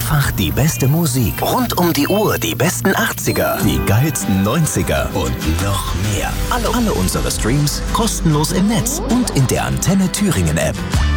Einfach die beste Musik. Rund um die Uhr die besten 80er, die geilsten 90er und noch mehr. Alle unsere Streams kostenlos im Netz und in der Antenne Thüringen App.